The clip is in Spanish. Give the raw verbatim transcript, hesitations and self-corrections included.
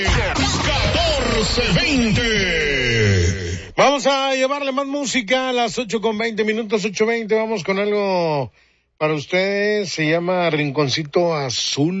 catorce veinte. Vamos a llevarle más música a las ocho con veinte minutos, ocho veinte. Vamos con algo para ustedes. Se llama Rinconcito Azul.